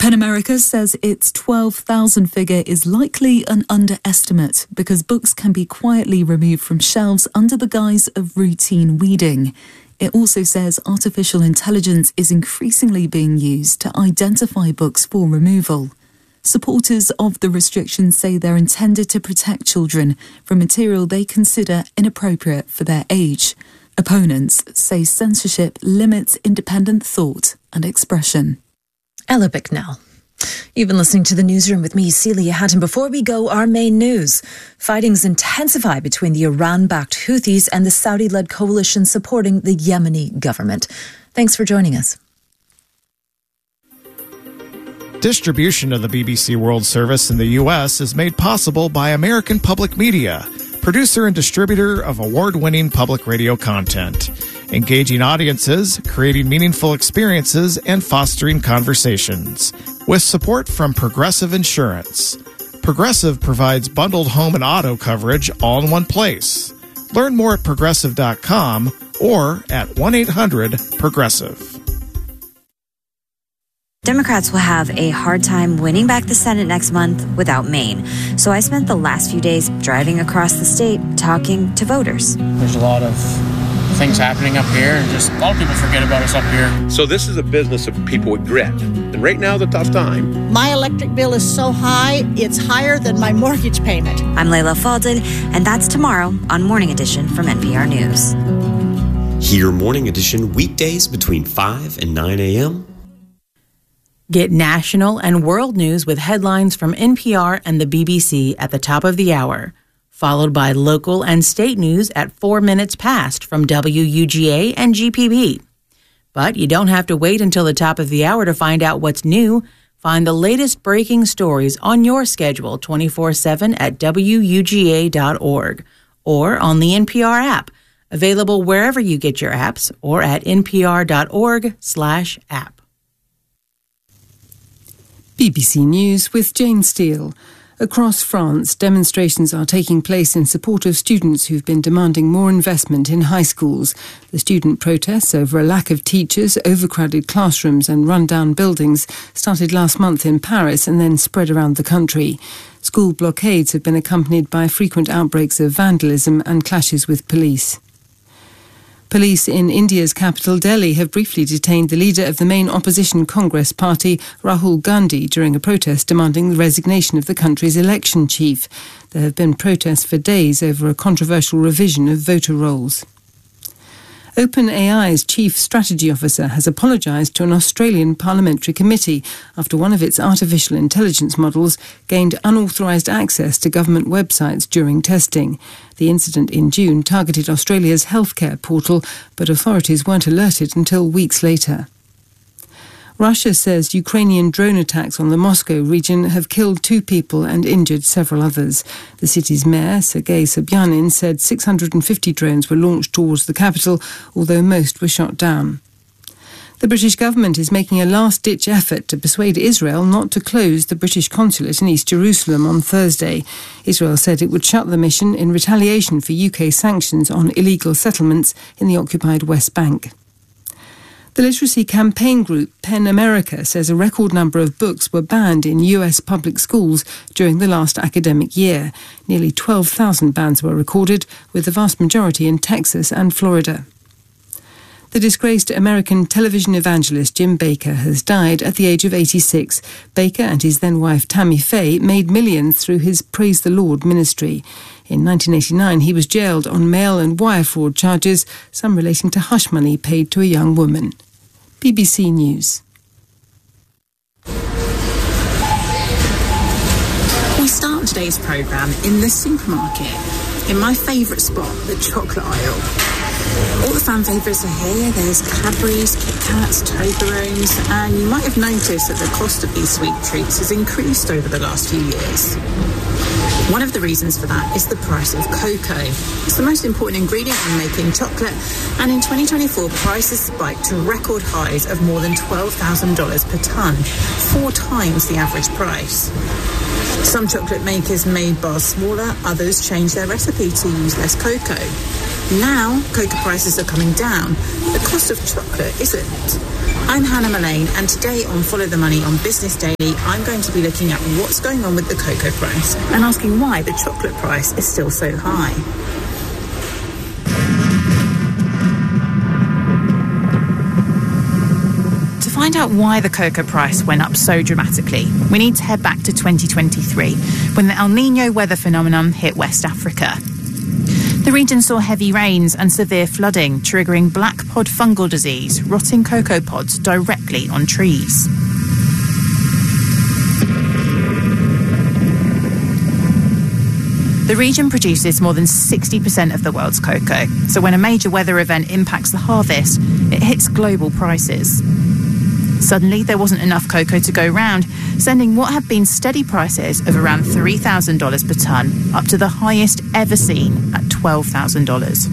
PEN America says its 12,000 figure is likely an underestimate because books can be quietly removed from shelves under the guise of routine weeding. It also says artificial intelligence is increasingly being used to identify books for removal. Supporters of the restrictions say they're intended to protect children from material they consider inappropriate for their age. Opponents say censorship limits independent thought and expression. Ella Bicknell. You've been listening to the Newsroom with me, Celia Hatton. Before we go, our main news. Fighting's intensify between the Iran-backed Houthis and the Saudi-led coalition supporting the Yemeni government. Thanks for joining us. Distribution of the BBC World Service in the U.S. is made possible by American Public Media, producer and distributor of award-winning public radio content, engaging audiences, creating meaningful experiences, and fostering conversations. With support from Progressive Insurance. Progressive provides bundled home and auto coverage all in one place. Learn more at progressive.com or at 1-800-PROGRESSIVE. Democrats will have a hard time winning back the Senate next month without Maine. So I spent the last few days driving across the state talking to voters. There's a lot of things happening up here, and just a lot of people forget about us up here. So this is a business of people with grit. And right now is a tough time. My electric bill is so high, it's higher than my mortgage payment. I'm Layla Faldin, and that's tomorrow on Morning Edition from NPR News. Hear Morning Edition weekdays between 5 and 9 a.m. Get national and world news with headlines from NPR and the BBC at the top of the hour, followed by local and state news at 4 minutes past from WUGA and GPB. But you don't have to wait until the top of the hour to find out what's new. Find the latest breaking stories on your schedule 24/7 at WUGA.org or on the NPR app, available wherever you get your apps or at npr.org/app. BBC News with Jane Steele. Across France, demonstrations are taking place in support of students who've been demanding more investment in high schools. The student protests over a lack of teachers, overcrowded classrooms and run-down buildings started last month in Paris and then spread around the country. School blockades have been accompanied by frequent outbreaks of vandalism and clashes with police. Police in India's capital, Delhi, have briefly detained the leader of the main opposition Congress party, Rahul Gandhi, during a protest demanding the resignation of the country's election chief. There have been protests for days over a controversial revision of voter rolls. OpenAI's chief strategy officer has apologised to an Australian parliamentary committee after one of its artificial intelligence models gained unauthorised access to government websites during testing. The incident in June targeted Australia's healthcare portal, but authorities weren't alerted until weeks later. Russia says Ukrainian drone attacks on the Moscow region have killed 2 people and injured several others. The city's mayor, Sergei Sobyanin, said 650 drones were launched towards the capital, although most were shot down. The British government is making a last-ditch effort to persuade Israel not to close the British consulate in East Jerusalem on Thursday. Israel said it would shut the mission in retaliation for UK sanctions on illegal settlements in the occupied West Bank. The literacy campaign group PEN America says a record number of books were banned in US public schools during the last academic year. Nearly 12,000 bans were recorded, with the vast majority in Texas and Florida. The disgraced American television evangelist Jim Bakker has died at the age of 86. Bakker and his then-wife Tammy Faye made millions through his Praise the Lord ministry. In 1989, he was jailed on mail and wire fraud charges, some relating to hush money paid to a young woman. BBC News. We start today's programme in the supermarket, in my favourite spot, the chocolate aisle. All the fan favourites are here. There's Cadbury's, Kit Kats, Toblerones, and you might have noticed that the cost of these sweet treats has increased over the last few years. One of the reasons for that is the price of cocoa. It's the most important ingredient in making chocolate, and in 2024, prices spiked to record highs of more than $12,000 per tonne, 4 times the average price. Some chocolate makers made bars smaller, others changed their recipe to use less cocoa. Now, cocoa prices are coming down, but the cost of chocolate isn't. I'm Hannah Mullane, and today on Follow the Money on Business Daily, I'm going to be looking at what's going on with the cocoa price and asking why the chocolate price is still so high. To find out why the cocoa price went up so dramatically, we need to head back to 2023, when the El Niño weather phenomenon hit West Africa. The region saw heavy rains and severe flooding, triggering black pod fungal disease, rotting cocoa pods directly on trees. The region produces more than 60% of the world's cocoa, so when a major weather event impacts the harvest, it hits global prices. Suddenly, there wasn't enough cocoa to go round, sending what had been steady prices of around $3,000 per tonne up to the highest ever seen at $12,000.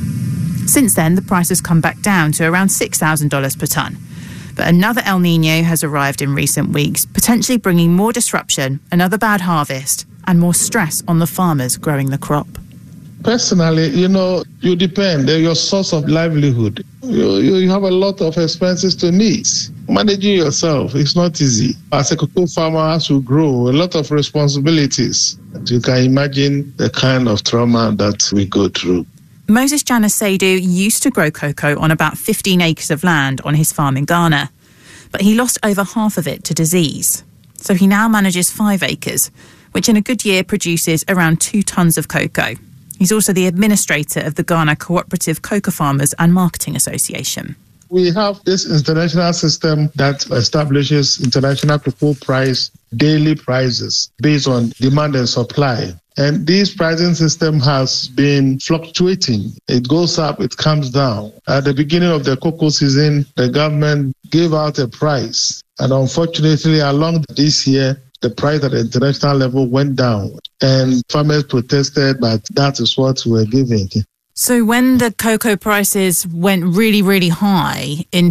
Since then, the price has come back down to around $6,000 per tonne. But another El Niño has arrived in recent weeks, potentially bringing more disruption, another bad harvest, and more stress on the farmers growing the crop. Personally, you depend. They're your source of livelihood. You have a lot of expenses to meet. Managing yourself is not easy. As a cocoa farmer, as you grow, a lot of responsibilities. You can imagine the kind of trauma that we go through. Moses Janus Seydu used to grow cocoa on about 15 acres of land on his farm in Ghana, but he lost over half of it to disease. So he now manages 5 acres, which in a good year produces around 2 tonnes of cocoa. He's also the administrator of the Ghana Cooperative Cocoa Farmers and Marketing Association. We have this international system that establishes international cocoa price, daily prices based on demand and supply. And this pricing system has been fluctuating. It goes up, it comes down. At the beginning of the cocoa season, the government gave out a price. And unfortunately, along this year, the price at the international level went down. And farmers protested, but that is what we're giving. So when the cocoa prices went really, really high in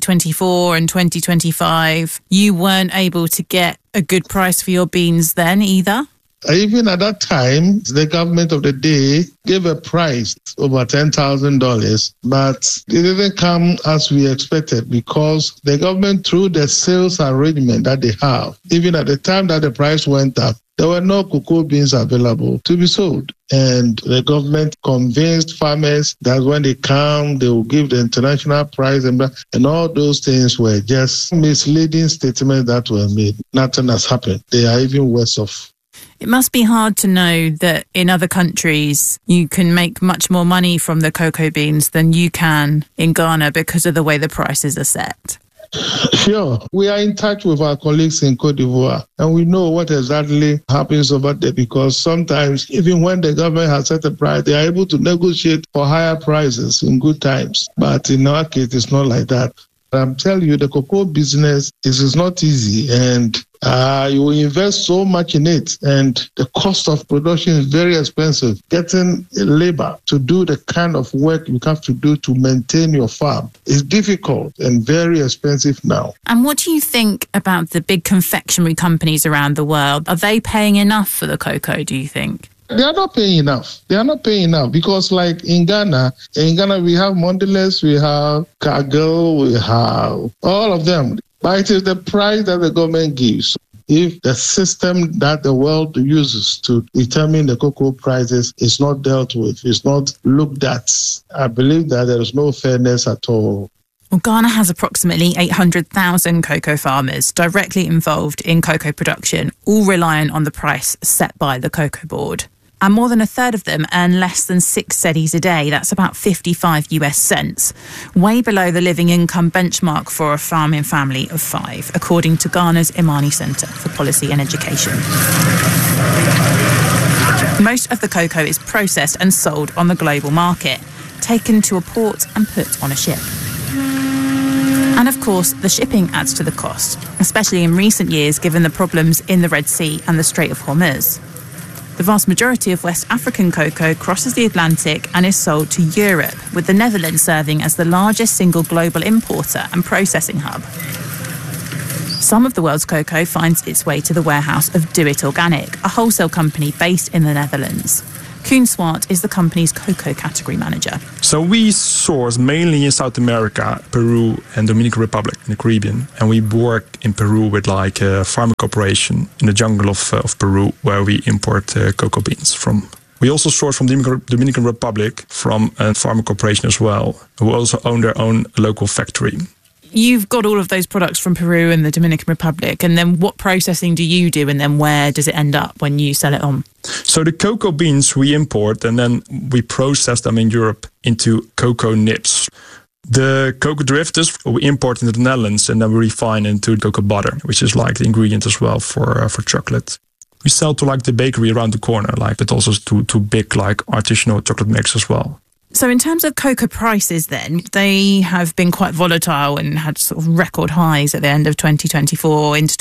2024 and 2025, you weren't able to get a good price for your beans then either? Even at that time, the government of the day gave a price over $10,000, but it didn't come as we expected because the government, through the sales arrangement that they have, even at the time that the price went up, there were no cocoa beans available to be sold. And the government convinced farmers that when they come, they will give the international price, and all those things were just misleading statements that were made. Nothing has happened. They are even worse off. It must be hard to know that in other countries you can make much more money from the cocoa beans than you can in Ghana because of the way the prices are set. Sure. We are in touch with our colleagues in Côte d'Ivoire, and we know what exactly happens over there because sometimes, even when the government has set a price, they are able to negotiate for higher prices in good times. But in our case, it's not like that. I'm telling you, the cocoa business is not easy, and you invest so much in it, and the cost of production is very expensive. Getting labor to do the kind of work you have to do to maintain your farm is difficult and very expensive now. And what do you think about the big confectionery companies around the world? Are they paying enough for the cocoa, do you think? They are not paying enough. They are not paying enough because like in Ghana we have Mondelez, we have Cargill, we have all of them. But it is the price that the government gives. If the system that the world uses to determine the cocoa prices is not dealt with, is not looked at, I believe that there is no fairness at all. Well, Ghana has approximately 800,000 cocoa farmers directly involved in cocoa production, all reliant on the price set by the Cocoa Board. And more than a third of them earn less than 6 cedis a day. That's about 55 US cents, way below the living income benchmark for a farming family of 5, according to Ghana's Imani Centre for Policy and Education. Most of the cocoa is processed and sold on the global market, taken to a port and put on a ship. And of course, the shipping adds to the cost, especially in recent years given the problems in the Red Sea and the Strait of Hormuz. The vast majority of West African cocoa crosses the Atlantic and is sold to Europe, with the Netherlands serving as the largest single global importer and processing hub. Some of the world's cocoa finds its way to the warehouse of Do It Organic, a wholesale company based in the Netherlands. Koen Swart is the company's cocoa category manager. So we source mainly in South America, Peru and Dominican Republic in the Caribbean. And we work in Peru with like a farmer corporation in the jungle of Peru, where we import cocoa beans from. We also source from the Dominican Republic from a farmer corporation as well, who also own their own local factory. You've got all of those products from Peru and the Dominican Republic, and then what processing do you do, and then where does it end up when you sell it on? So the cocoa beans we import, and then we process them in Europe into cocoa nibs. The cocoa derivatives we import into the Netherlands, and then we refine into cocoa butter, which is like the ingredient as well for chocolate. We sell to like the bakery around the corner, but also to big like artisanal chocolate makers as well. So in terms of cocoa prices then, they have been quite volatile and had sort of record highs at the end of 2024 into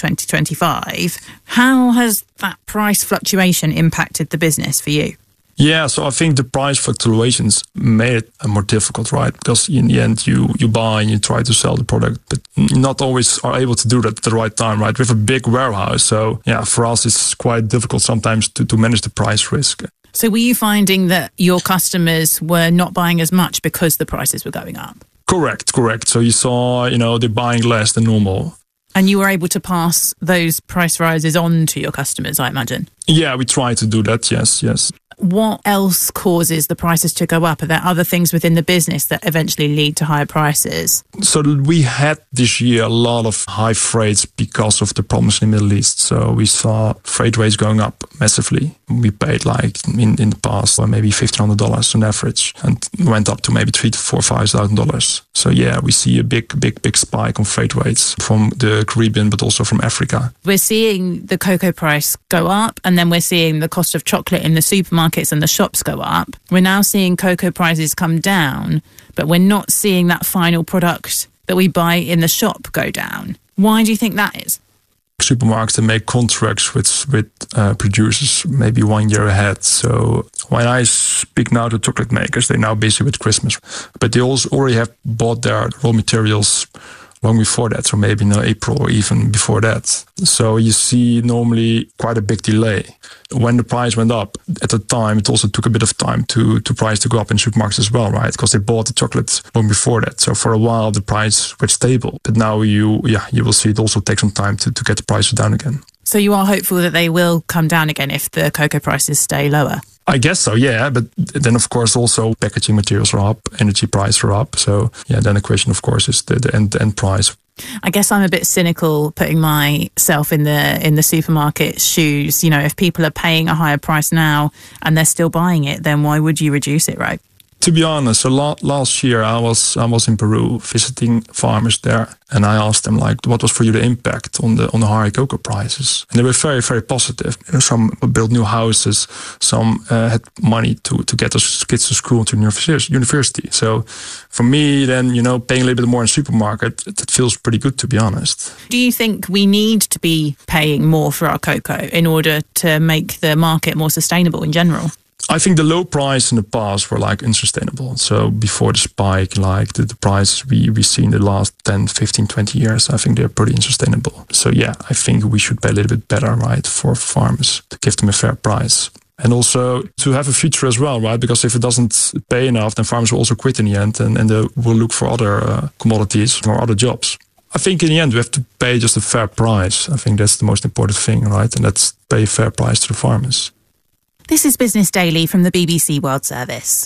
2025. How has that price fluctuation impacted the business for you? Yeah, so I think the price fluctuations made it more difficult, right? Because in the end, you buy and you try to sell the product, but not always are able to do that at the right time, right? We have a big warehouse. So yeah, for us, it's quite difficult sometimes to manage the price risk. So were you finding that your customers were not buying as much because the prices were going up? Correct. So you saw, they're buying less than normal. And you were able to pass those price rises on to your customers, I imagine? Yeah, we try to do that, yes. What else causes the prices to go up? Are there other things within the business that eventually lead to higher prices? So we had this year a lot of high freights because of the problems in the Middle East. So we saw freight rates going up massively. We paid like in the past maybe $1,500 on average, and went up to maybe $3,000 to $4,000. So yeah, we see a big spike on freight rates from the Caribbean, but also from Africa. We're seeing the cocoa price go up, and then we're seeing the cost of chocolate in the supermarkets and the shops go up. We're now seeing cocoa prices come down, but we're not seeing that final product that we buy in the shop go down. Why do you think that is? Supermarkets, they make contracts with producers maybe 1 year ahead. So when I speak now to chocolate makers, they're now busy with Christmas, but they also already have bought their raw materials long before that, so maybe in April or even before that. So you see normally quite a big delay. When the price went up at the time, it also took a bit of time to price to go up in supermarkets as well, right? Because they bought the chocolate long before that. So for a while, the price was stable. But now you will see it also take some time to get the prices down again. So you are hopeful that they will come down again if the cocoa prices stay lower? I guess so, yeah. But then, of course, also packaging materials are up, energy prices are up. So, yeah, then the question, of course, is the end price. I guess I'm a bit cynical putting myself in the supermarket shoes. If people are paying a higher price now and they're still buying it, then why would you reduce it, right? To be honest, so last year I was in Peru visiting farmers there, and I asked them what was for you the impact on the higher cocoa prices, and they were very, very positive. Some built new houses, some had money to get their kids to school, to university. So for me, then paying a little bit more in supermarket, it feels pretty good, to be honest. Do you think we need to be paying more for our cocoa in order to make the market more sustainable in general? I think the low price in the past were unsustainable. So before the spike, the price we see in the last 10, 15, 20 years, I think they're pretty unsustainable. So yeah, I think we should pay a little bit better, right, for farmers to give them a fair price. And also to have a future as well, right? Because if it doesn't pay enough, then farmers will also quit in the end and they will look for other commodities or other jobs. I think in the end we have to pay just a fair price. I think that's the most important thing, right? And that's pay a fair price to the farmers. This is Business Daily from the BBC World Service.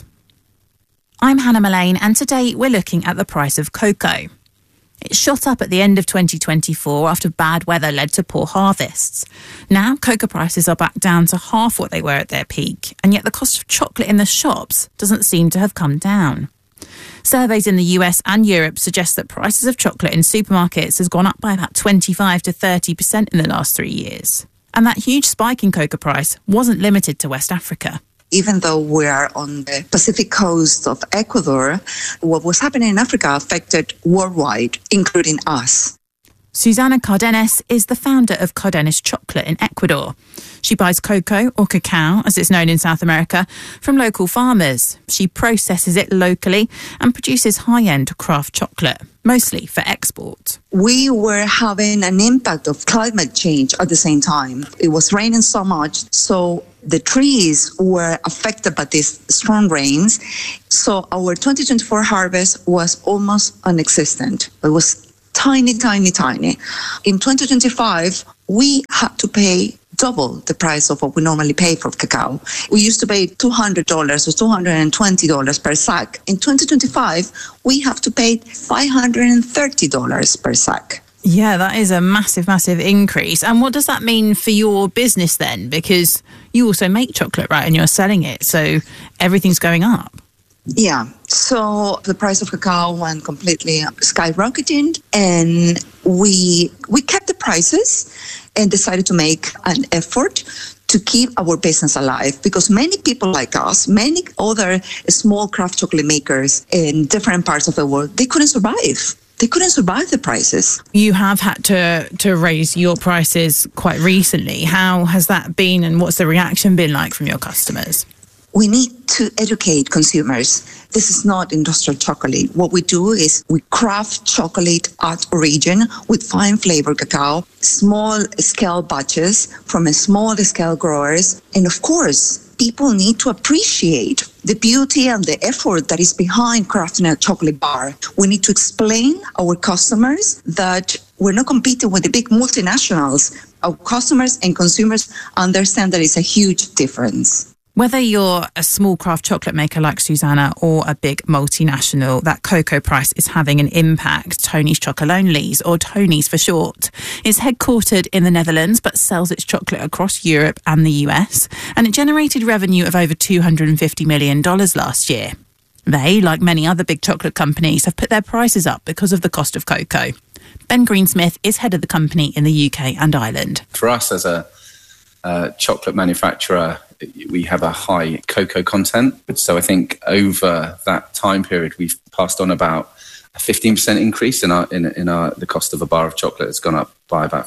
I'm Hannah Mullane, and today we're looking at the price of cocoa. It shot up at the end of 2024 after bad weather led to poor harvests. Now, cocoa prices are back down to half what they were at their peak, and yet the cost of chocolate in the shops doesn't seem to have come down. Surveys in the US and Europe suggest that prices of chocolate in supermarkets has gone up by about 25 to 30% in the last 3 years. And that huge spike in cocoa price wasn't limited to West Africa. Even though we are on the Pacific coast of Ecuador, what was happening in Africa affected worldwide, including us. Susana Cardenas is the founder of Cardenas Chocolate in Ecuador. She buys cocoa, or cacao, as it's known in South America, from local farmers. She processes it locally and produces high-end craft chocolate, mostly for export. We were having an impact of climate change at the same time. It was raining so much, so the trees were affected by these strong rains. So our 2024 harvest was almost non-existent. It was tiny. In 2025, we had to pay double the price of what we normally pay for cacao. We used to pay $200 or $220 per sack. In 2025, we have to pay $530 per sack. Yeah, that is a massive increase. And what does that mean for your business then? Because you also make chocolate, right? And you're selling it, so everything's going up. Yeah, so the price of cacao went completely skyrocketing, and we kept the prices and decided to make an effort to keep our business alive, because many people like us, many other small craft chocolate makers in different parts of the world, they couldn't survive. They couldn't survive the prices. You have had to raise your prices quite recently. How has that been, and what's the reaction been like from your customers? We need to educate consumers. This is not industrial chocolate. What we do is we craft chocolate at origin with fine flavor cacao, small scale batches from a small scale growers. And of course, people need to appreciate the beauty and the effort that is behind crafting a chocolate bar. We need to explain our customers that we're not competing with the big multinationals. Our customers and consumers understand that it's a huge difference. Whether you're a small craft chocolate maker like Susana or a big multinational, that cocoa price is having an impact. Tony's Chocolonely's, or Tony's for short, is headquartered in the Netherlands but sells its chocolate across Europe and the US, and it generated revenue of over $250 million last year. They, like many other big chocolate companies, have put their prices up because of the cost of cocoa. Ben Greensmith is head of the company in the UK and Ireland. For us as a chocolate manufacturer, we have a high cocoa content. So I think over that time period, we've passed on about a 15% increase in the cost of a bar of chocolate. It's gone up by about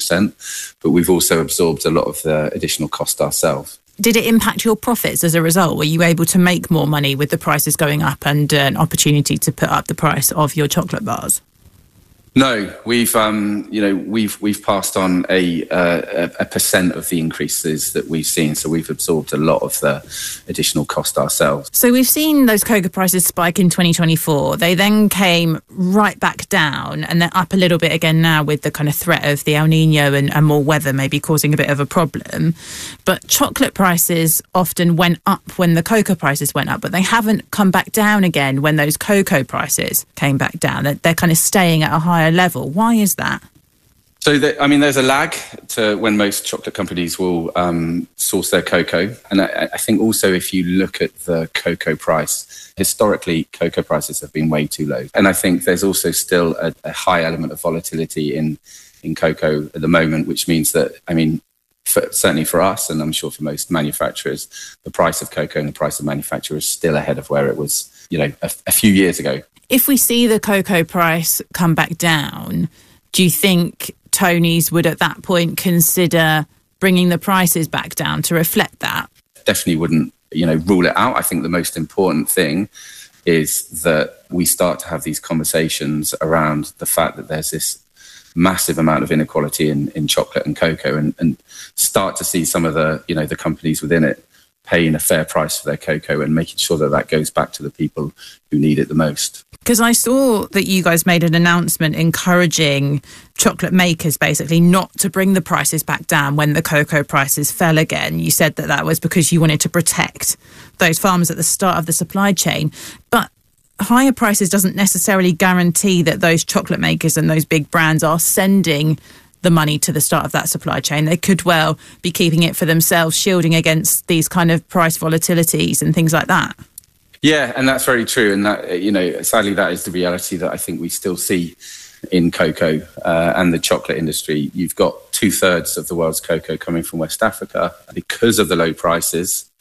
15%, but we've also absorbed a lot of the additional cost ourselves. Did it impact your profits as a result? Were you able to make more money with the prices going up and an opportunity to put up the price of your chocolate bars? No, we've passed on a percent of the increases that we've seen, so we've absorbed a lot of the additional cost ourselves. So we've seen those cocoa prices spike in 2024. They then came right back down, and they're up a little bit again now with the kind of threat of the El Nino and more weather maybe causing a bit of a problem. But chocolate prices often went up when the cocoa prices went up, but they haven't come back down again when those cocoa prices came back down. They're kind of staying at a higher level. Why is that? So, there's a lag to when most chocolate companies will source their cocoa. And I think also if you look at the cocoa price, historically, cocoa prices have been way too low. And I think there's also still a high element of volatility in cocoa at the moment, which means that, certainly for us, and I'm sure for most manufacturers, the price of cocoa and the price of manufacture is still ahead of where it was, a few years ago. If we see the cocoa price come back down, do you think Tony's would at that point consider bringing the prices back down to reflect that? Definitely wouldn't, rule it out. I think the most important thing is that we start to have these conversations around the fact that there's this massive amount of inequality in chocolate and cocoa, and start to see some of the, the companies within it paying a fair price for their cocoa and making sure that goes back to the people who need it the most. Because I saw that you guys made an announcement encouraging chocolate makers basically not to bring the prices back down when the cocoa prices fell again. You said that was because you wanted to protect those farmers at the start of the supply chain. But higher prices doesn't necessarily guarantee that those chocolate makers and those big brands are sending the money to the start of that supply chain. They could well be keeping it for themselves, shielding against these kind of price volatilities and things like that. Yeah, and that's very true. And that, sadly, that is the reality that I think we still see in cocoa and the chocolate industry. You've got 2/3 of the world's cocoa coming from West Africa. Because of the low prices,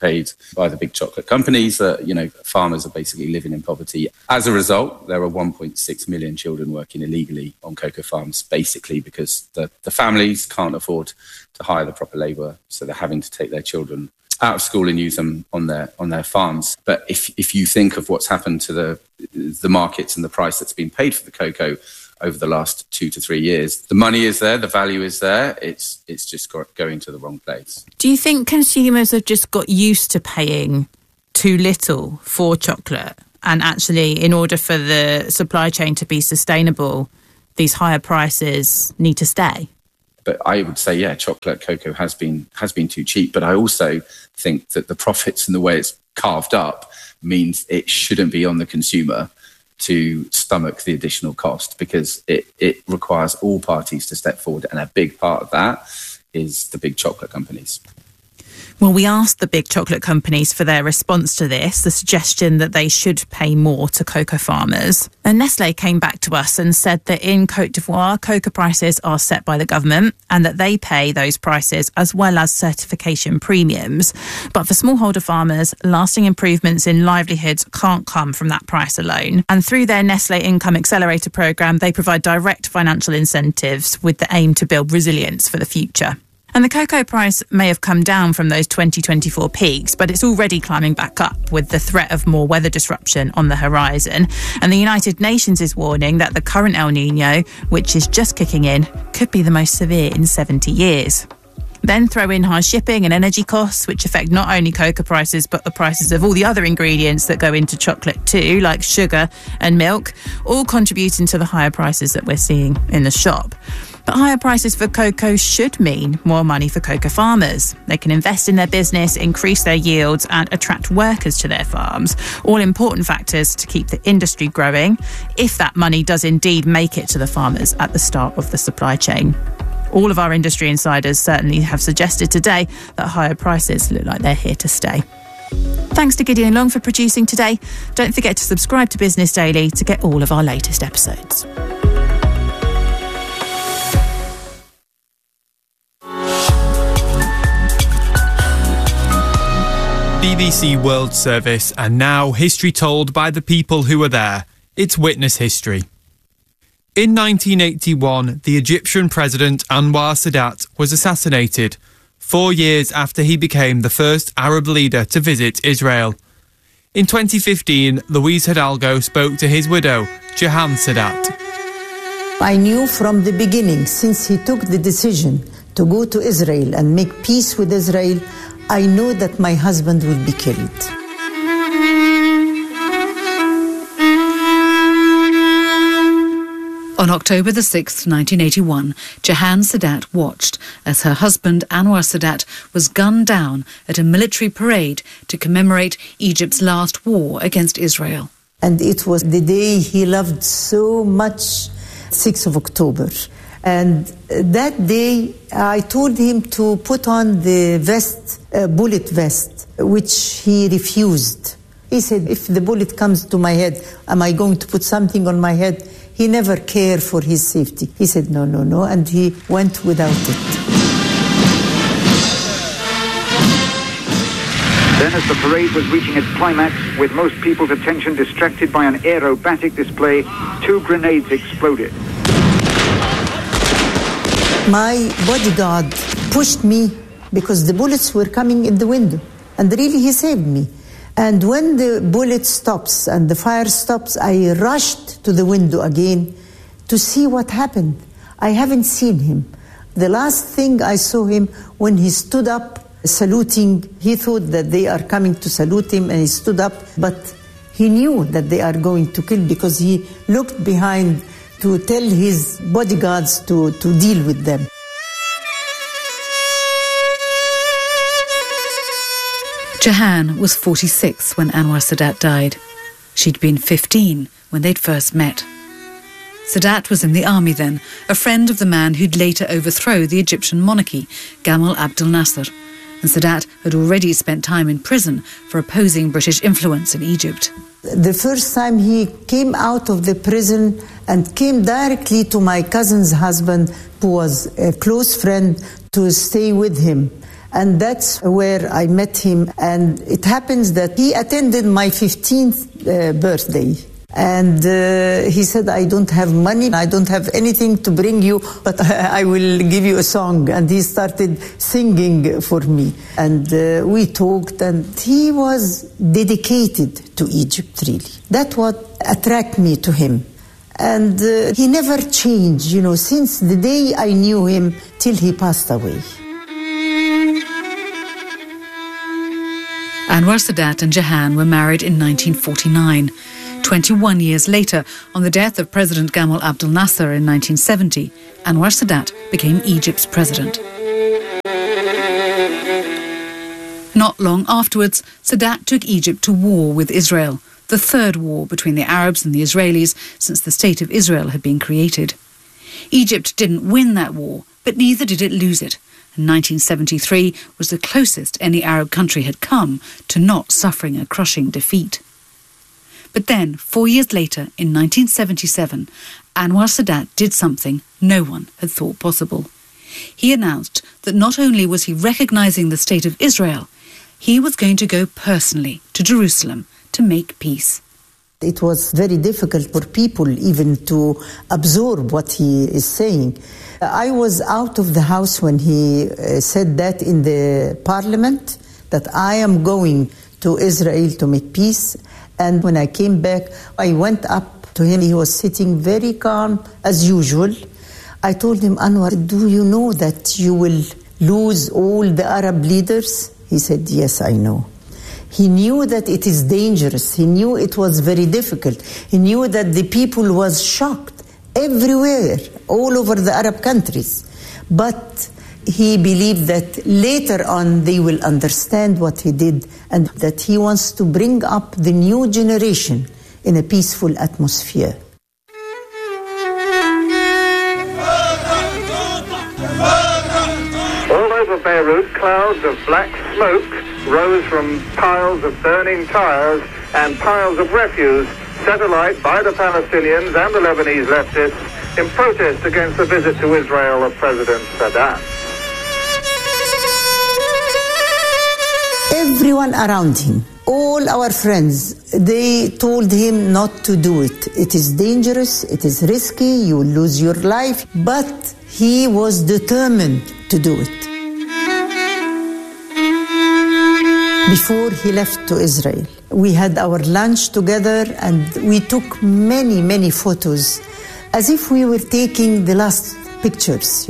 paid by the big chocolate companies, that, farmers are basically living in poverty. As a result, there are 1.6 million children working illegally on cocoa farms, basically because the families can't afford to hire the proper labour, so they're having to take their children out of school and use them on their farms. But if you think of what's happened to the markets and the price that's been paid for the cocoa over the last 2 to 3 years, the money is there, the value is there, it's just going to the wrong place. Do you think consumers have just got used to paying too little for chocolate, and actually in order for the supply chain to be sustainable, these higher prices need to stay? But I would say, cocoa has been too cheap. But I also think that the profits and the way it's carved up means it shouldn't be on the consumer to stomach the additional cost, because it requires all parties to step forward. And a big part of that is the big chocolate companies. Well, we asked the big chocolate companies for their response to this, the suggestion that they should pay more to cocoa farmers. And Nestlé came back to us and said that in Côte d'Ivoire, cocoa prices are set by the government and that they pay those prices as well as certification premiums. But for smallholder farmers, lasting improvements in livelihoods can't come from that price alone. And through their Nestlé Income Accelerator programme, they provide direct financial incentives with the aim to build resilience for the future. And the cocoa price may have come down from those 2024 peaks, but it's already climbing back up with the threat of more weather disruption on the horizon. And the United Nations is warning that the current El Niño, which is just kicking in, could be the most severe in 70 years. Then throw in high shipping and energy costs, which affect not only cocoa prices, but the prices of all the other ingredients that go into chocolate too, like sugar and milk, all contributing to the higher prices that we're seeing in the shop. But higher prices for cocoa should mean more money for cocoa farmers. They can invest in their business, increase their yields and attract workers to their farms. All important factors to keep the industry growing, if that money does indeed make it to the farmers at the start of the supply chain. All of our industry insiders certainly have suggested today that higher prices look like they're here to stay. Thanks to Gideon Long for producing today. Don't forget to subscribe to Business Daily to get all of our latest episodes. BBC World Service, and now history told by the people who were there. It's witness history. In 1981, the Egyptian president Anwar Sadat was assassinated, 4 years after he became the first Arab leader to visit Israel. In 2015, Luis Hidalgo spoke to his widow, Jehan Sadat. I knew from the beginning, since he took the decision to go to Israel and make peace with Israel, I know that my husband will be killed. On October the 6th, 1981, Jehan Sadat watched as her husband Anwar Sadat was gunned down at a military parade to commemorate Egypt's last war against Israel. And it was the day he loved so much, 6th of October. And that day, I told him to put on the vest, bullet vest, which he refused. He said, if the bullet comes to my head, am I going to put something on my head? He never cared for his safety. He said, no, and he went without it. Then as the parade was reaching its climax, with most people's attention distracted by an aerobatic display, 2 grenades exploded. My bodyguard pushed me because the bullets were coming in the window. And really, he saved me. And when the bullet stops and the fire stops, I rushed to the window again to see what happened. I haven't seen him. The last thing I saw him when he stood up saluting, he thought that they are coming to salute him and he stood up, but he knew that they are going to kill because he looked behind to tell his bodyguards to deal with them. Jehan was 46 when Anwar Sadat died. She'd been 15 when they'd first met. Sadat was in the army then, a friend of the man who'd later overthrow the Egyptian monarchy, Gamal Abdel Nasser. And Sadat had already spent time in prison for opposing British influence in Egypt. The first time he came out of the prison and came directly to my cousin's husband, who was a close friend, to stay with him. And that's where I met him. And it happens that he attended my 15th birthday. And he said, I don't have money, I don't have anything to bring you, but I will give you a song. And he started singing for me. And we talked, and he was dedicated to Egypt, really. That's what attracted me to him. And he never changed, since the day I knew him till he passed away. Anwar Sadat and Jahan were married in 1949. 21 years later, on the death of President Gamal Abdel Nasser in 1970, Anwar Sadat became Egypt's president. Not long afterwards, Sadat took Egypt to war with Israel, the third war between the Arabs and the Israelis since the State of Israel had been created. Egypt didn't win that war, but neither did it lose it. And 1973 was the closest any Arab country had come to not suffering a crushing defeat. But then, 4 years later, in 1977, Anwar Sadat did something no one had thought possible. He announced that not only was he recognising the State of Israel, he was going to go personally to Jerusalem to make peace. It was very difficult for people even to absorb what he is saying. I was out of the house when he said that in the parliament, that I am going to Israel to make peace. And when I came back, I went up to him. He was sitting very calm, as usual. I told him, Anwar, do you know that you will lose all the Arab leaders? He said, yes, I know. He knew that it is dangerous. He knew it was very difficult. He knew that the people was shocked everywhere, all over the Arab countries. But he believed that later on they will understand what he did and that he wants to bring up the new generation in a peaceful atmosphere. All over Beirut, clouds of black smoke rose from piles of burning tires and piles of refuse set alight by the Palestinians and the Lebanese leftists in protest against the visit to Israel of President Sadat. Everyone around him, all our friends, they told him not to do it. It is dangerous, it is risky, you will lose your life. But he was determined to do it. Before he left to Israel, we had our lunch together and we took many, many photos as if we were taking the last pictures,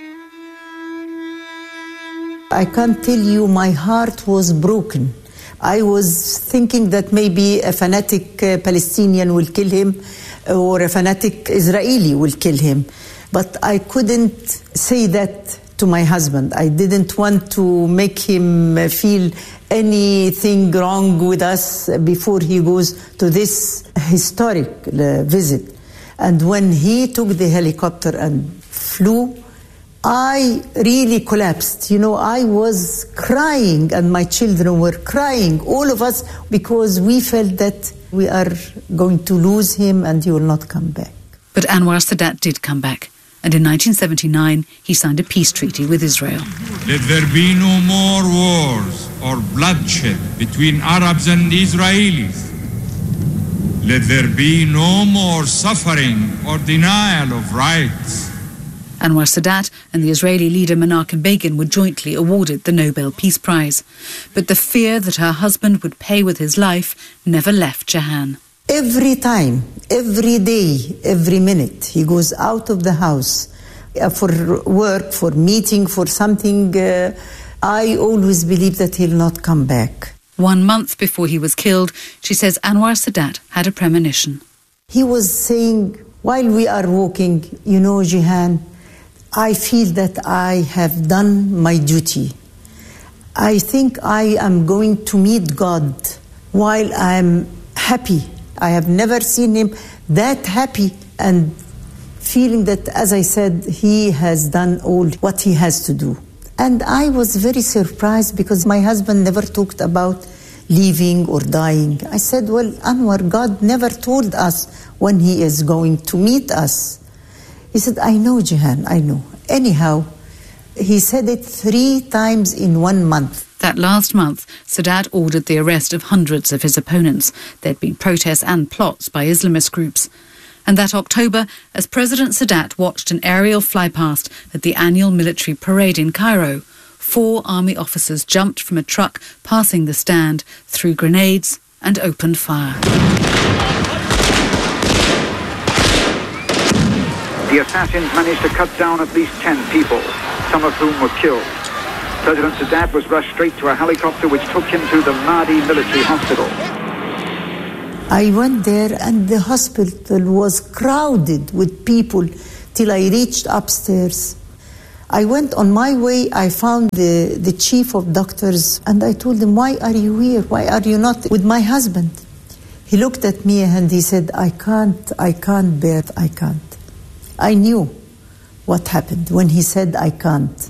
I can't tell you, my heart was broken. I was thinking that maybe a fanatic Palestinian will kill him or a fanatic Israeli will kill him. But I couldn't say that to my husband. I didn't want to make him feel anything wrong with us before he goes to this historic visit. And when he took the helicopter and flew, I really collapsed. I was crying and my children were crying, all of us, because we felt that we are going to lose him and he will not come back. But Anwar Sadat did come back. And in 1979, he signed a peace treaty with Israel. Let there be no more wars or bloodshed between Arabs and Israelis. Let there be no more suffering or denial of rights. Anwar Sadat and the Israeli leader Menachem Begin were jointly awarded the Nobel Peace Prize. But the fear that her husband would pay with his life never left Jahan. Every time, every day, every minute, he goes out of the house for work, for meeting, for something. I always believe that he'll not come back. 1 month before he was killed, she says Anwar Sadat had a premonition. He was saying, while we are walking, Jahan, I feel that I have done my duty. I think I am going to meet God while I am happy. I have never seen him that happy and feeling that, as I said, he has done all what he has to do. And I was very surprised because my husband never talked about leaving or dying. I said, well, Anwar, God never told us when he is going to meet us. He said, I know, Jahan, I know. Anyhow, He said it 3 times in 1 month. That last month, Sadat ordered the arrest of hundreds of his opponents. There'd been protests and plots by Islamist groups. And that October, as President Sadat watched an aerial flypast at the annual military parade in Cairo, 4 army officers jumped from a truck passing the stand, threw grenades and opened fire. The assassins managed to cut down at least 10 people, some of whom were killed. President Sadat was rushed straight to a helicopter which took him to the Mahdi military hospital. I went there and the hospital was crowded with people till I reached upstairs. I went on my way, I found the chief of doctors and I told him, why are you here? Why are you not with my husband? He looked at me and he said, I can't bear it, I can't. I knew what happened when he said, I can't.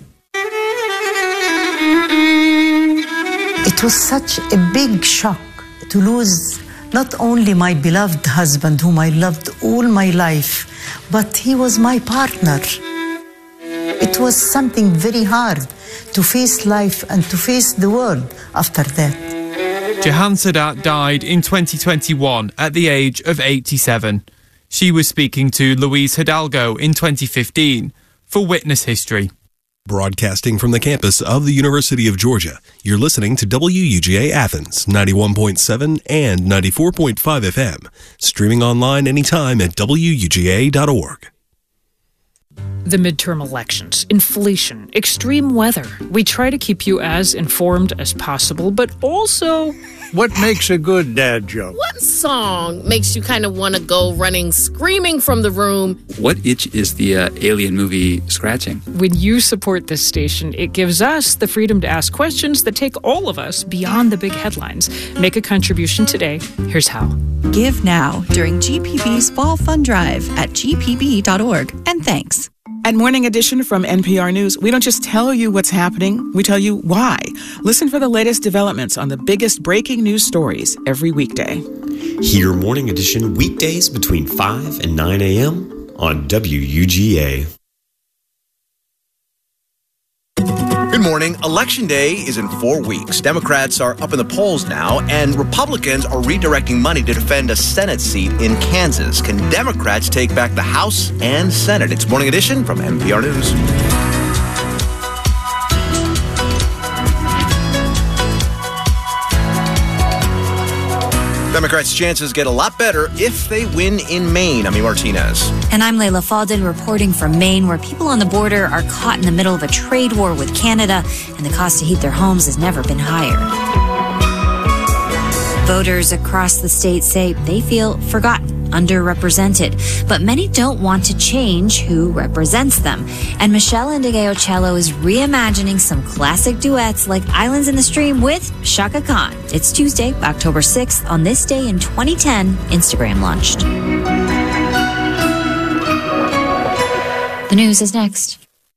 It was such a big shock to lose not only my beloved husband, whom I loved all my life, but he was my partner. It was something very hard to face life and to face the world after that. Jahan Sadat died in 2021 at the age of 87. She was speaking to Luis Hidalgo in 2015 for Witness History. Broadcasting from the campus of the University of Georgia, you're listening to WUGA Athens, 91.7 and 94.5 FM. Streaming online anytime at WUGA.org. The midterm elections, inflation, extreme weather. We try to keep you as informed as possible, but also... What makes a good dad joke? What song makes you kind of want to go running, screaming from the room? What itch is the Alien movie scratching? When you support this station, it gives us the freedom to ask questions that take all of us beyond the big headlines. Make a contribution today. Here's how. Give now during GPB's Fall Fund Drive at gpb.org. And thanks. At Morning Edition from NPR News, we don't just tell you what's happening, we tell you why. Listen for the latest developments on the biggest breaking news stories every weekday. Hear Morning Edition weekdays between 5 and 9 a.m. on WUGA. Good morning. Election Day is in 4 weeks. Democrats are up in the polls now, and Republicans are redirecting money to defend a Senate seat in Kansas. Can Democrats take back the House and Senate? It's Morning Edition from NPR News. Democrats' chances get a lot better if they win in Maine. I'm Martinez. And I'm Layla Faldin reporting from Maine, where people on the border are caught in the middle of a trade war with Canada, and the cost to heat their homes has never been higher. Voters across the state say they feel forgotten, underrepresented, but many don't want to change who represents them. And Michelle Ndegeocello is reimagining some classic duets like Islands in the Stream with Chaka Khan. It's Tuesday, October 6th. On this day in 2010, Instagram launched. The news is next.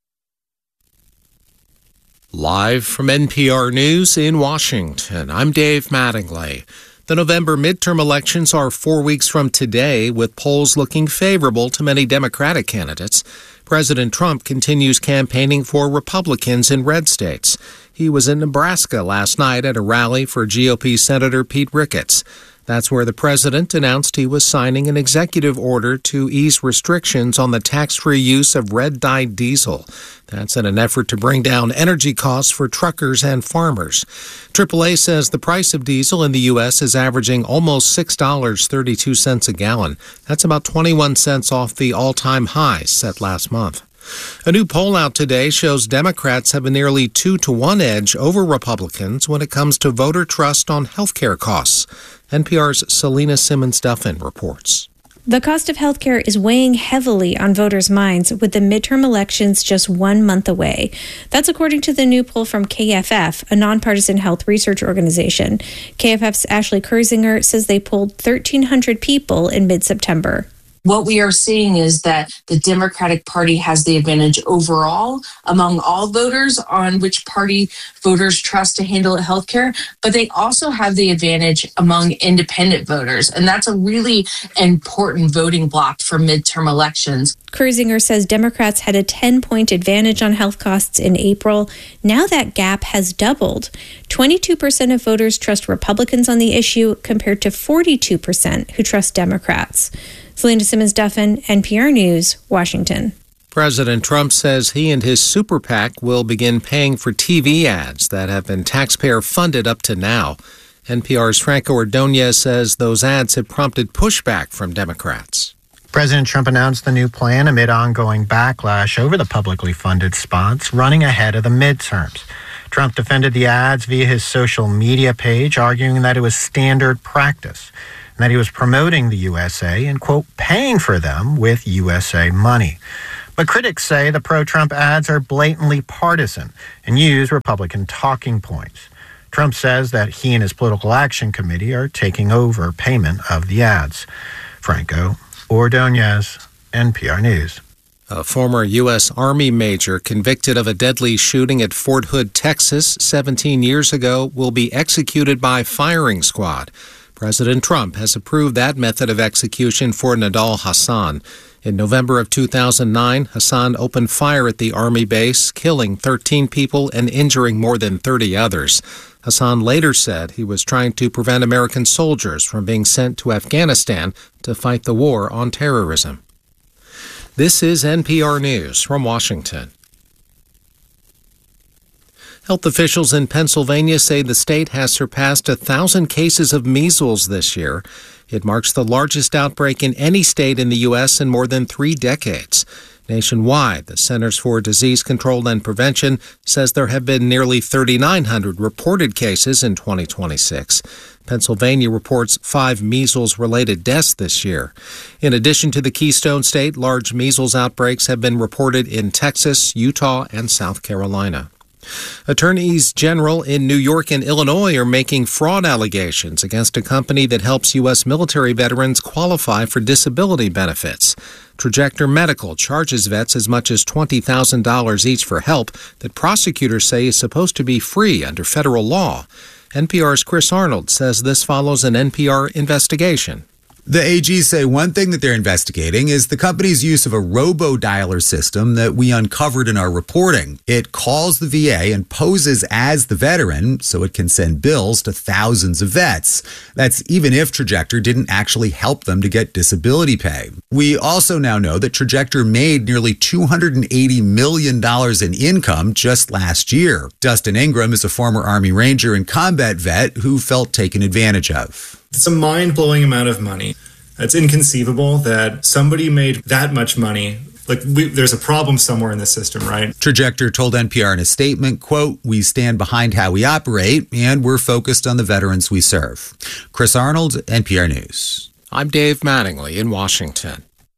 Live from NPR News in Washington, I'm Dave Mattingly. The November midterm elections are 4 weeks from today, with polls looking favorable to many Democratic candidates. President Trump continues campaigning for Republicans in red states. He was in Nebraska last night at a rally for GOP Senator Pete Ricketts. That's where the president announced he was signing an executive order to ease restrictions on the tax-free use of red-dyed diesel. That's in an effort to bring down energy costs for truckers and farmers. AAA says the price of diesel in the U.S. is averaging almost $6.32 a gallon. That's about 21 cents off the all-time high set last month. A new poll out today shows Democrats have a nearly 2-to-1 edge over Republicans when it comes to voter trust on health care costs. NPR's Selena Simmons-Duffin reports. The cost of healthcare is weighing heavily on voters' minds with the midterm elections just 1 month away. That's according to the new poll from KFF, a nonpartisan health research organization. KFF's Ashley Kurzinger says they polled 1,300 people in mid-September. what we are seeing is that the Democratic Party has the advantage overall among all voters on which party voters trust to handle healthcare, but they also have the advantage among independent voters. And that's a really important voting block for midterm elections. Kurzinger says Democrats had a 10-point advantage on health costs in April. Now that gap has doubled. 22% of voters trust Republicans on the issue compared to 42% who trust Democrats. Selena Simmons-Duffin, NPR News, Washington. President Trump says he and his super PAC will begin paying for TV ads that have been taxpayer-funded up to now. NPR's Franco Ordonez says those ads have prompted pushback from Democrats. President Trump announced the new plan amid ongoing backlash over the publicly funded spots running ahead of the midterms. Trump defended the ads via his social media page, arguing that it was standard practice and that he was promoting the USA and, quote, paying for them with USA money. But critics say the pro-Trump ads are blatantly partisan and use Republican talking points. Trump says that he and his political action committee are taking over payment of the ads. Franco Ordonez, NPR News. A former U.S. Army major convicted of a deadly shooting at Fort Hood, Texas, 17 years ago, will be executed by firing squad. President Trump has approved that method of execution for Nidal Hasan. In November of 2009, Hasan opened fire at the Army base, killing 13 people and injuring more than 30 others. Hasan later said he was trying to prevent American soldiers from being sent to Afghanistan to fight the war on terrorism. This is NPR News from Washington. Health officials in Pennsylvania say the state has surpassed 1,000 cases of measles this year. It marks the largest outbreak in any state in the U.S. in more than 3 decades. Nationwide, the Centers for Disease Control and Prevention says there have been nearly 3,900 reported cases in 2026. Pennsylvania reports 5 measles-related deaths this year. In addition to the Keystone State, large measles outbreaks have been reported in Texas, Utah, and South Carolina. Attorneys general in New York and Illinois are making fraud allegations against a company that helps U.S. military veterans qualify for disability benefits. Trajector Medical charges vets as much as $20,000 each for help that prosecutors say is supposed to be free under federal law. NPR's Chris Arnold says this follows an NPR investigation. The AGs say one thing that they're investigating is the company's use of a robo-dialer system that we uncovered in our reporting. It calls the VA and poses as the veteran so it can send bills to thousands of vets. That's even if Trajector didn't actually help them to get disability pay. We also now know that Trajector made nearly $280 million in income just last year. Dustin Ingram is a former Army Ranger and combat vet who felt taken advantage of. It's a mind-blowing amount of money. It's inconceivable that somebody made that much money. There's a problem somewhere in the system, right? Trajector told NPR in a statement, quote, "We stand behind how we operate, and we're focused on the veterans we serve." Chris Arnold, NPR News. I'm Dave Mattingly in Washington.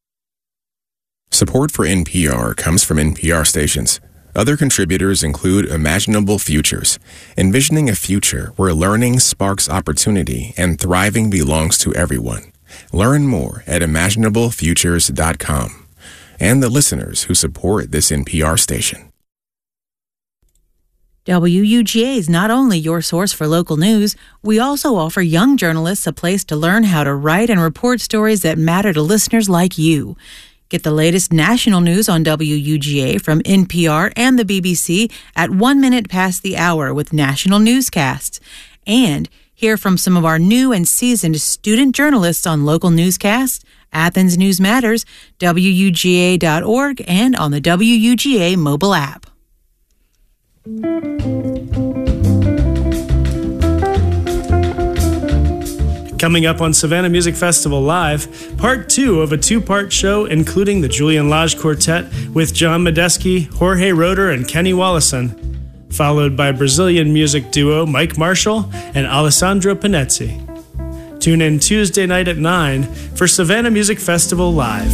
Support for NPR comes from NPR stations. Other contributors include Imaginable Futures, envisioning a future where learning sparks opportunity and thriving belongs to everyone. Learn more at imaginablefutures.com. And the listeners who support this NPR station. WUGA is not only your source for local news, we also offer young journalists a place to learn how to write and report stories that matter to listeners like you. Get the latest national news on WUGA from NPR and the BBC at 1 minute past the hour with national newscasts. And hear from some of our new and seasoned student journalists on local newscasts, Athens News Matters, WUGA.org, and on the WUGA mobile app. Coming up on Savannah Music Festival Live, part 2 of a 2-part show including the Julian Lage Quartet with John Medeski, Jorge Roeder, and Kenny Wollesen, followed by Brazilian music duo Mike Marshall and Alessandro Panezzi. Tune in Tuesday night at 9 for Savannah Music Festival Live.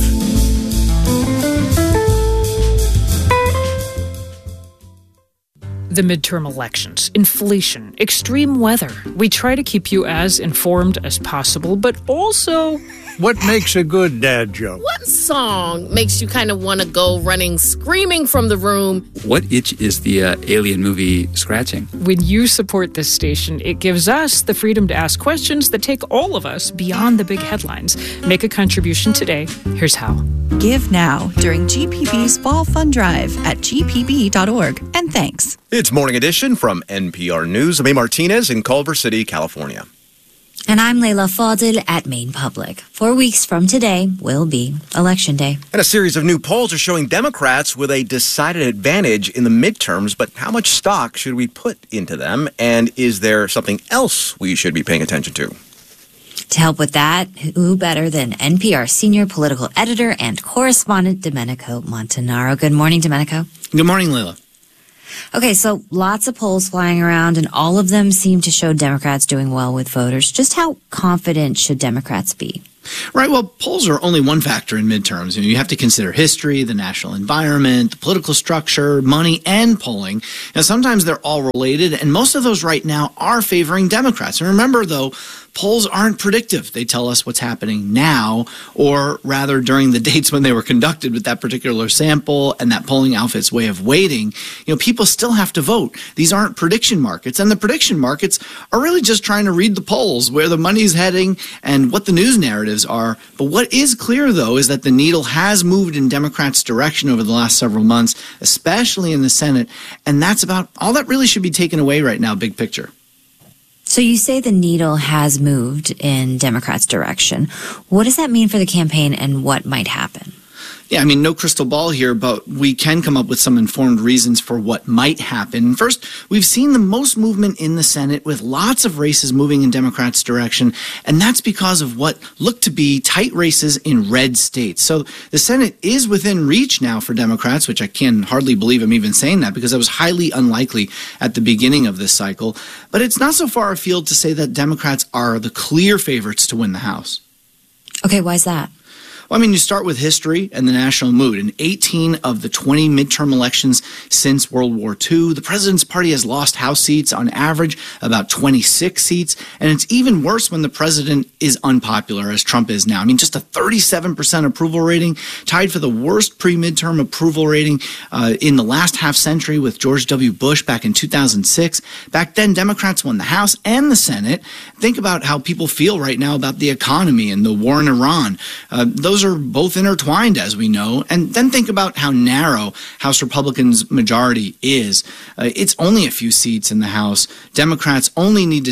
The midterm elections, inflation, extreme weather. We try to keep you as informed as possible, but also... What makes a good dad joke? What song makes you kind of want to go running, screaming from the room? What itch is the Alien movie scratching? When you support this station, it gives us the freedom to ask questions that take all of us beyond the big headlines. Make a contribution today. Here's how. Give now during GPB's Fall Fund Drive at gpb.org. And thanks. It's Morning Edition from NPR News. I'm A. Martinez in Culver City, California. And I'm Layla Fadil at Maine Public. 4 weeks from today will be Election Day. And a series of new polls are showing Democrats with a decided advantage in the midterms, but how much stock should we put into them? And is there something else we should be paying attention to? To help with that, who better than NPR senior political editor and correspondent Domenico Montanaro. Good morning, Domenico. Good morning, Layla. Okay, so lots of polls flying around, and all of them seem to show Democrats doing well with voters. Just how confident should Democrats be? Right. Well, polls are only one factor in midterms. You have to consider history, the national environment, the political structure, money, and polling. Now, sometimes they're all related, and most of those right now are favoring Democrats. And remember, though, polls aren't predictive. They tell us what's happening now, or rather during the dates when they were conducted with that particular sample and that polling outfit's way of weighting. People still have to vote. These aren't prediction markets, and the prediction markets are really just trying to read the polls, where the money's heading and what the news narratives are. But what is clear, though, is that the needle has moved in Democrats' direction over the last several months, especially in the Senate, and that's about all that really should be taken away right now, big picture. So you say the needle has moved in Democrats' direction. What does that mean for the campaign, and what might happen? Yeah, no crystal ball here, but we can come up with some informed reasons for what might happen. First, we've seen the most movement in the Senate with lots of races moving in Democrats' direction, and that's because of what look to be tight races in red states. So the Senate is within reach now for Democrats, which I can hardly believe I'm even saying that because that was highly unlikely at the beginning of this cycle. But it's not so far afield to say that Democrats are the clear favorites to win the House. Okay, why is that? Well, you start with history and the national mood. In 18 of the 20 midterm elections since World War II, the president's party has lost House seats on average about 26 seats. And it's even worse when the president is unpopular, as Trump is now. Just a 37% approval rating, tied for the worst pre-midterm approval rating in the last half century with George W. Bush back in 2006. Back then, Democrats won the House and the Senate. Think about how people feel right now about the economy and the war in Iran. Those are both intertwined, as we know. And then think about how narrow House Republicans' majority is. It's only a few seats in the House. Democrats only need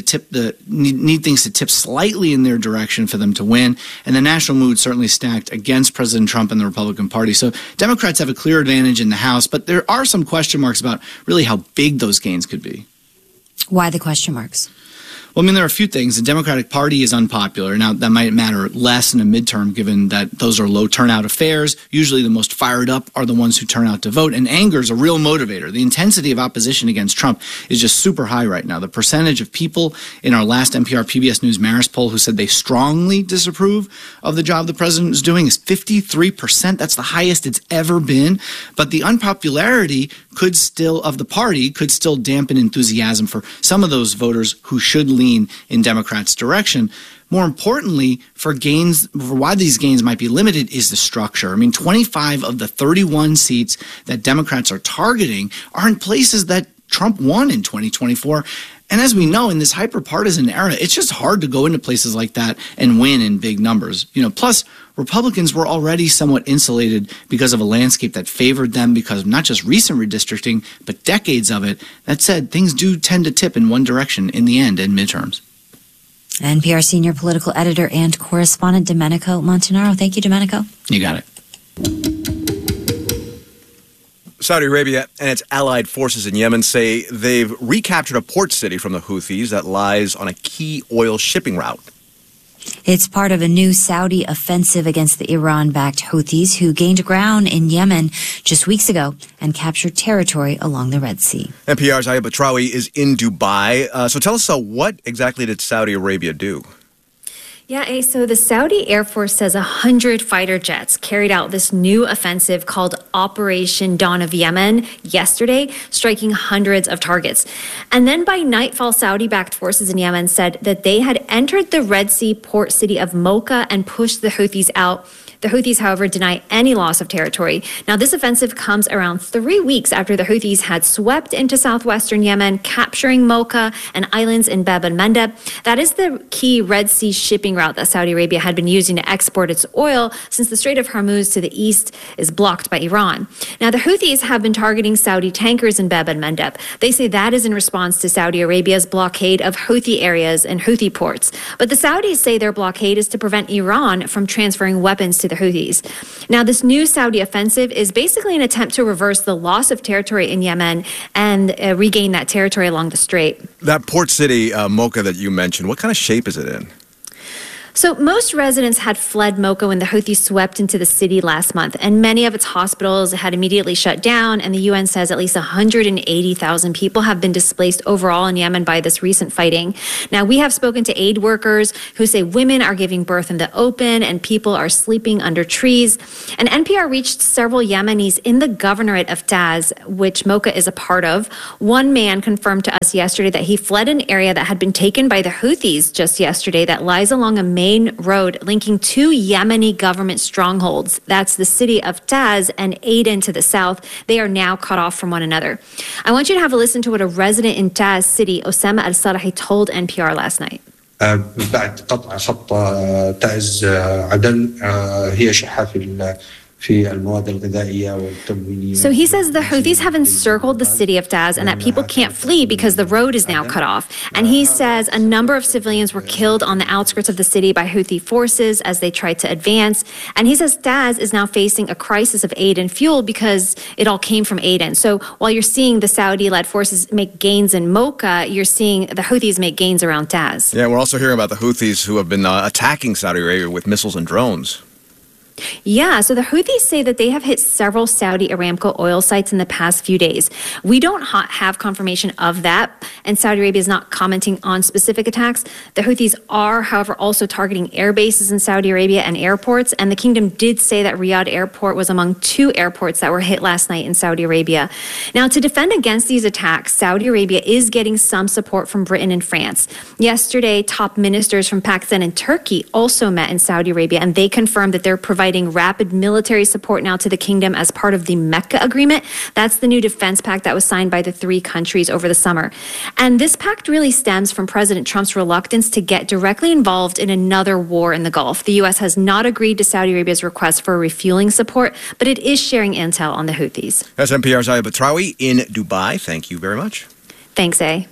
things to tip slightly in their direction for them to win. And the national mood certainly stacked against President Trump and the Republican Party. So Democrats have a clear advantage in the House, but there are some question marks about really how big those gains could be. Why the question marks? Well, there are a few things. The Democratic Party is unpopular. Now, that might matter less in a midterm, given that those are low turnout affairs. Usually the most fired up are the ones who turn out to vote, and anger is a real motivator. The intensity of opposition against Trump is just super high right now. The percentage of people in our last NPR PBS News Marist poll who said they strongly disapprove of the job the president is doing is 53%. That's the highest it's ever been. But the unpopularity of the party could still dampen enthusiasm for some of those voters who should lean in Democrats' direction. More importantly, for why these gains might be limited is the structure. 25 of the 31 seats that Democrats are targeting are in places that Trump won in 2024. And as we know, in this hyper-partisan era, it's just hard to go into places like that and win in big numbers. Plus, Republicans were already somewhat insulated because of a landscape that favored them because of not just recent redistricting, but decades of it. That said, things do tend to tip in one direction in the end in midterms. NPR senior political editor and correspondent Domenico Montanaro. Thank you, Domenico. You got it. Saudi Arabia and its allied forces in Yemen say they've recaptured a port city from the Houthis that lies on a key oil shipping route. It's part of a new Saudi offensive against the Iran-backed Houthis, who gained ground in Yemen just weeks ago and captured territory along the Red Sea. NPR's Ayub Batrawi is in Dubai. So tell us, what exactly did Saudi Arabia do? Yeah, so the Saudi Air Force says 100 fighter jets carried out this new offensive called Operation Dawn of Yemen yesterday, striking hundreds of targets. And then by nightfall, Saudi-backed forces in Yemen said that they had entered the Red Sea port city of Mocha and pushed the Houthis out. The Houthis, however, deny any loss of territory. Now, this offensive comes around 3 weeks after the Houthis had swept into southwestern Yemen, capturing Mocha and islands in Bab el-Mandeb. That is the key Red Sea shipping route that Saudi Arabia had been using to export its oil since the Strait of Hormuz to the east is blocked by Iran. Now, the Houthis have been targeting Saudi tankers in Bab el-Mandeb. They say that is in response to Saudi Arabia's blockade of Houthi areas and Houthi ports. But the Saudis say their blockade is to prevent Iran from transferring weapons to the Houthis. Now, this new Saudi offensive is basically an attempt to reverse the loss of territory in Yemen and regain that territory along the strait. That port city, Mocha, that you mentioned, what kind of shape is it in? So most residents had fled Mocha when the Houthis swept into the city last month, and many of its hospitals had immediately shut down, and the UN says at least 180,000 people have been displaced overall in Yemen by this recent fighting. Now, we have spoken to aid workers who say women are giving birth in the open and people are sleeping under trees. And NPR reached several Yemenis in the governorate of Taz, which Mocha is a part of. One man confirmed to us yesterday that he fled an area that had been taken by the Houthis just yesterday that lies along a main road linking two Yemeni government strongholds. That's the city of Taz and Aden to the south. They are now cut off from one another. I want you to have a listen to what a resident in Taz city, Osama Al-Salahi, told NPR last night. بعد قطع خط تعز عدن هي شحة So he says the Houthis have encircled the city of Taz and that people can't flee because the road is now cut off. And he says a number of civilians were killed on the outskirts of the city by Houthi forces as they tried to advance. And he says Taz is now facing a crisis of aid and fuel because it all came from Aden. So while you're seeing the Saudi-led forces make gains in Mocha, you're seeing the Houthis make gains around Taz. Yeah, we're also hearing about the Houthis who have been attacking Saudi Arabia with missiles and drones. Yeah, so the Houthis say that they have hit several Saudi Aramco oil sites in the past few days. We don't have confirmation of that, and Saudi Arabia is not commenting on specific attacks. The Houthis are, however, also targeting air bases in Saudi Arabia and airports, and the kingdom did say that Riyadh Airport was among 2 airports that were hit last night in Saudi Arabia. Now, to defend against these attacks, Saudi Arabia is getting some support from Britain and France. Yesterday, top ministers from Pakistan and Turkey also met in Saudi Arabia, and they confirmed that they're providing rapid military support now to the kingdom as part of the Mecca Agreement. That's the new defense pact that was signed by the 3 countries over the summer. And this pact really stems from President Trump's reluctance to get directly involved in another war in the Gulf. The U.S. has not agreed to Saudi Arabia's request for refueling support, but it is sharing intel on the Houthis. That's NPR's Aya Batrawi in Dubai. Thank you very much. Thanks, A.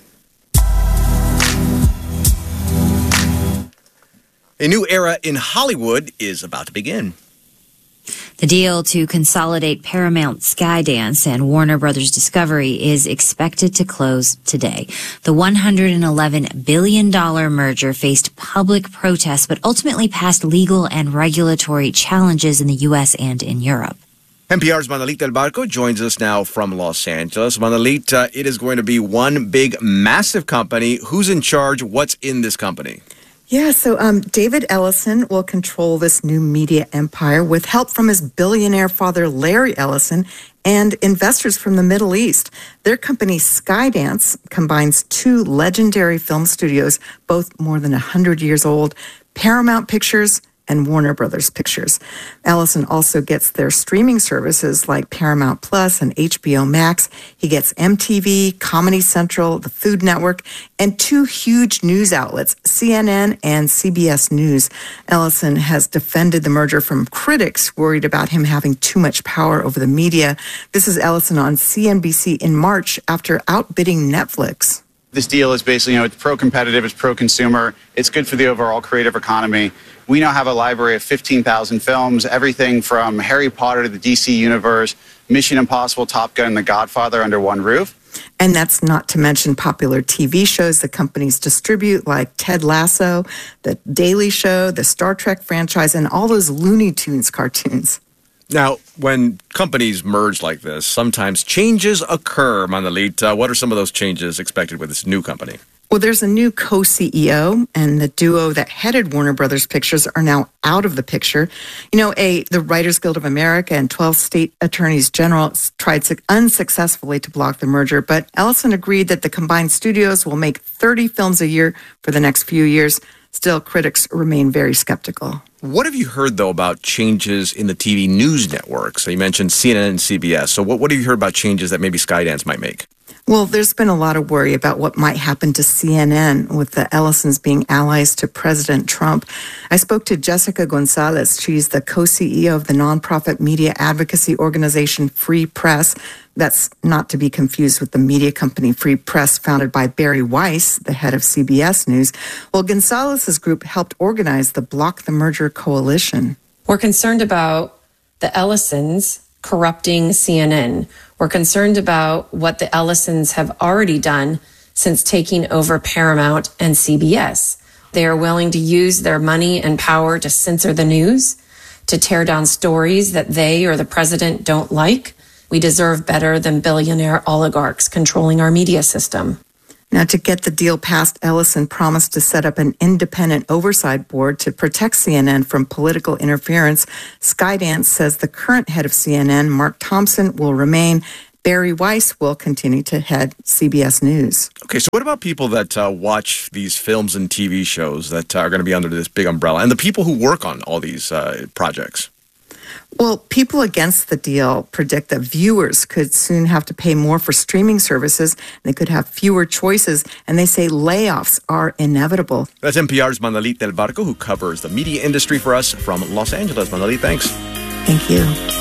A new era in Hollywood is about to begin. The deal to consolidate Paramount Skydance and Warner Brothers Discovery is expected to close today. The $111 billion merger faced public protests, but ultimately passed legal and regulatory challenges in the U.S. and in Europe. NPR's Manalita Del Barco joins us now from Los Angeles. Manalita, it is going to be one big, massive company. Who's in charge? What's in this company? Yeah, so David Ellison will control this new media empire with help from his billionaire father, Larry Ellison, and investors from the Middle East. Their company, Skydance, combines 2 legendary film studios, both more than 100 years old, Paramount Pictures and Warner Brothers Pictures. Ellison also gets their streaming services like Paramount Plus and HBO Max. He gets MTV, Comedy Central, the Food Network, and 2 huge news outlets, CNN and CBS News. Ellison has defended the merger from critics worried about him having too much power over the media. This is Ellison on CNBC in March after outbidding Netflix. This deal is basically, it's pro-competitive, it's pro-consumer, it's good for the overall creative economy. We now have a library of 15,000 films, everything from Harry Potter to the DC Universe, Mission Impossible, Top Gun, and The Godfather under one roof. And that's not to mention popular TV shows the companies distribute, like Ted Lasso, The Daily Show, the Star Trek franchise, and all those Looney Tunes cartoons. Now, when companies merge like this, sometimes changes occur, Manalita. What are some of those changes expected with this new company? Well, there's a new co-CEO, and the duo that headed Warner Brothers Pictures are now out of the picture. The Writers Guild of America and 12 state attorneys general tried unsuccessfully to block the merger, but Ellison agreed that the combined studios will make 30 films a year for the next few years. Still, critics remain very skeptical. What have you heard, though, about changes in the TV news networks? So you mentioned CNN and CBS. So what have you heard about changes that maybe Skydance might make? Well, there's been a lot of worry about what might happen to CNN with the Ellisons being allies to President Trump. I spoke to Jessica Gonzalez. She's the co-CEO of the nonprofit media advocacy organization Free Press. That's not to be confused with the media company Free Press, founded by Barry Weiss, the head of CBS News. Well, Gonzalez's group helped organize the Block the Merger Coalition. We're concerned about the Ellisons corrupting CNN. We're concerned about what the Ellisons have already done since taking over Paramount and CBS. They are willing to use their money and power to censor the news, to tear down stories that they or the president don't like. We deserve better than billionaire oligarchs controlling our media system. Now, to get the deal passed, Ellison promised to set up an independent oversight board to protect CNN from political interference. Skydance says the current head of CNN, Mark Thompson, will remain. Barry Weiss will continue to head CBS News. Okay, so what about people that watch these films and TV shows that are going to be under this big umbrella, and the people who work on all these projects? Well, people against the deal predict that viewers could soon have to pay more for streaming services. They could have fewer choices, and they say layoffs are inevitable. That's NPR's Manalit Del Barco, who covers the media industry for us from Los Angeles. Manalit, thanks. Thank you.